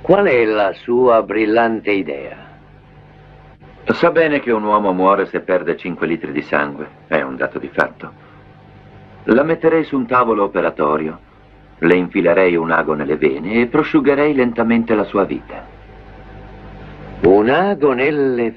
Qual è la sua brillante idea? Sa bene che un uomo muore se perde 5 litri di sangue. È un dato di fatto. La metterei su un tavolo operatorio, le infilerei un ago nelle vene e prosciugherei lentamente la sua vita. Un ago nelle